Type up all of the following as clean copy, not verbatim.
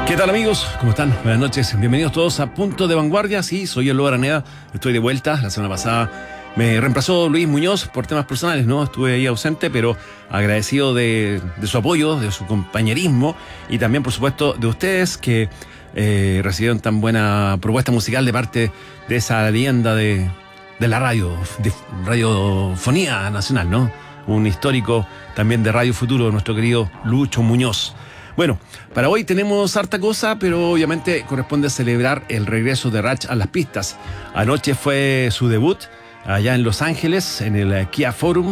¿Qué tal, amigos? ¿Cómo están? Buenas noches. Bienvenidos todos a Punto de Vanguardia. Sí, soy Eloy Araneda. Estoy de vuelta. La semana pasada me reemplazó Luis Muñoz por temas personales, ¿no? Estuve ahí ausente, pero agradecido de su apoyo, de su compañerismo y también, por supuesto, de ustedes que recibieron tan buena propuesta musical de parte de esa leyenda de la radio, de radiofonía nacional, ¿no? Un histórico también de Radio Futuro, nuestro querido Lucho Muñoz. Bueno, para hoy tenemos harta cosa, pero obviamente corresponde celebrar el regreso de Rach a las pistas. Anoche fue su debut allá en Los Ángeles, en el Kia Forum.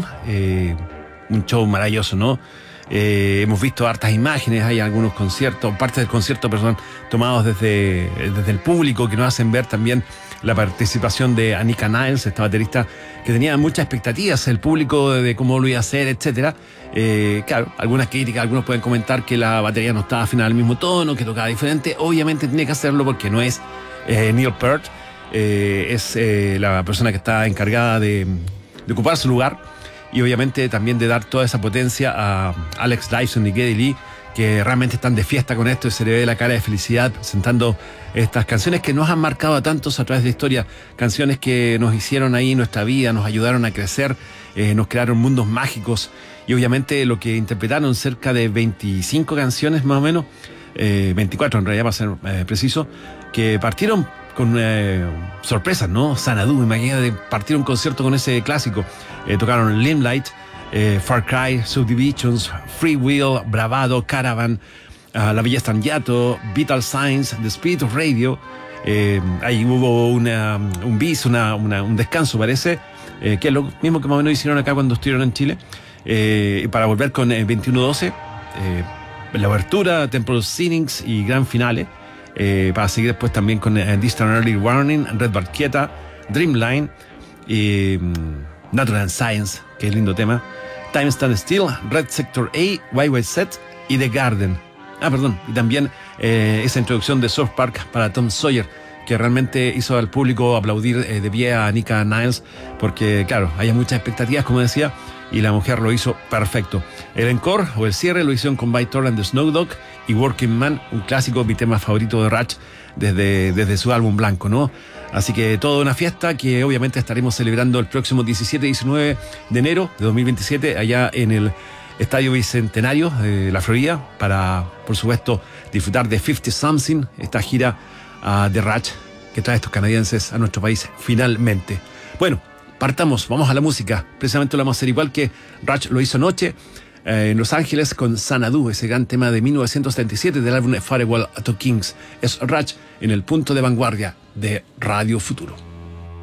Un show maravilloso, ¿no? Hemos visto hartas imágenes, hay algunos conciertos, partes del concierto, perdón, tomados desde el público, que nos hacen ver también la participación de Anika Niles, esta baterista que tenía muchas expectativas, el público de cómo lo iba a hacer, etcétera. Claro, algunas críticas, algunos pueden comentar que la batería no estaba afinada al mismo tono, que tocaba diferente. Obviamente tiene que hacerlo porque no es Neil Peart, es la persona que está encargada de ocupar su lugar y obviamente también de dar toda esa potencia a Alex Lifeson y Geddy Lee, que realmente están de fiesta con esto y se le ve la cara de felicidad presentando estas canciones que nos han marcado a tantos a través de la historia, canciones que nos hicieron ahí nuestra vida, nos ayudaron a crecer, nos crearon mundos mágicos y obviamente lo que interpretaron, cerca de 25 canciones más o menos, 24 en realidad para ser preciso, que partieron con sorpresas, ¿no? Xanadu, imagínate, partieron un concierto con ese clásico, tocaron Limelight, Far Cry, Subdivisions, Free Will, Bravado, Caravan, La Villa Stangiato, Vital Signs, The Spirit of Radio. Ahí hubo un bis, un descanso, parece, que es lo mismo que más o menos hicieron acá cuando estuvieron en Chile, para volver con 21-12, la abertura, Temple of Cynics y gran finale, para seguir después también con Distant Early Warning, Red Barqueta, Dreamline, Natural Science, que es lindo tema, Time Stand Still, Red Sector A, YYZ y The Garden. Y también esa introducción de Surf Park para Tom Sawyer, que realmente hizo al público aplaudir de pie a Anika Niles, porque claro, hay muchas expectativas, como decía, y la mujer lo hizo perfecto. El encore o el cierre lo hicieron con By Thor and the Snow Dog y Working Man, un clásico, mi tema favorito de Rach desde su álbum blanco, ¿no? Así que toda una fiesta que obviamente estaremos celebrando el próximo 17 y 19 de enero de 2027 allá en el Estadio Bicentenario de la Florida, para, por supuesto, disfrutar de 50 Something, esta gira de Rach que trae a estos canadienses a nuestro país finalmente. Bueno, partamos, vamos a la música. Precisamente lo vamos a hacer igual que Rach lo hizo anoche en Los Ángeles con Xanadu, ese gran tema de 1937 del álbum Farewell to Kings. Es Rach en el Punto de Vanguardia de Radio Futuro.